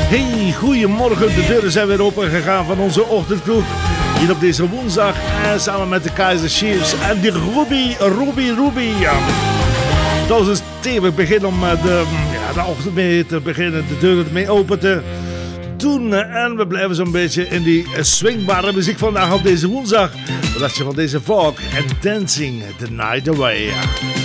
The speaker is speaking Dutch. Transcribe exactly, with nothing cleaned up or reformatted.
Hey, goedemorgen. De deuren zijn weer open gegaan van onze ochtendkroeg. Hier op deze woensdag. En samen met de Kaiser Chiefs en die Ruby, Ruby, Ruby. Ja. Dat was een stevig begin om de, ja, de ochtend mee te beginnen. De deuren mee open te doen. En we blijven zo'n beetje in die swingbare muziek vandaag op deze woensdag. Wat dacht je van deze folk en Dancing the Night Away?